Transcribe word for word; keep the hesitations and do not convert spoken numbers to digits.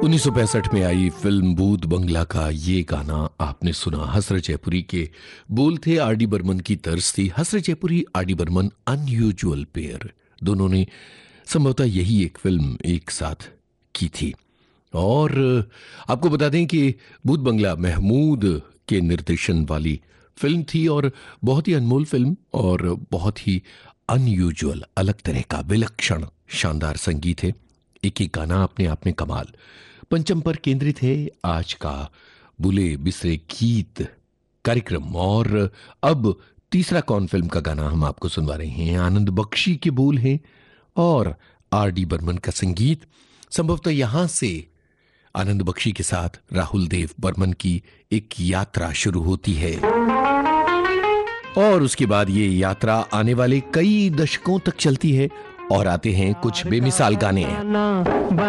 उन्नीस सौ पैंसठ में आई फिल्म भूत बंगला का ये गाना आपने सुना। हसरत जयपुरी के बोल थे, आर डी बर्मन की तर्ज थी। हसरत जयपुरी, R D Burman, unusual pair, दोनों ने संभवतः यही एक फिल्म एक साथ की थी। और आपको बता दें कि भूत बंगला महमूद के निर्देशन वाली फिल्म थी और बहुत ही अनमोल फिल्म और बहुत ही अनयूजुअल, अलग तरह का विलक्षण शानदार संगीत है। एक एक गाना अपने आप में कमाल। पंचम पर केंद्रित है आज का बुले बिसरे गीत कार्यक्रम। और अब तीसरा कौन फिल्म का गाना हम आपको सुनवा रहे हैं। आनंद बख्शी के बोल हैं और आर डी बर्मन का संगीत। संभवतः यहां से आनंद बख्शी के साथ राहुल देव बर्मन की एक यात्रा शुरू होती है और उसके बाद ये यात्रा आने वाले कई दशकों तक चलती है और आते हैं कुछ बेमिसाल गाने।